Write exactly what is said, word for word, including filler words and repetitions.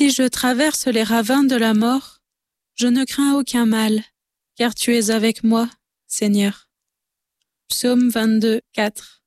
si je traverse les ravins de la mort, je ne crains aucun mal, car tu es avec moi, Seigneur. Psaume vingt-deux, quatre.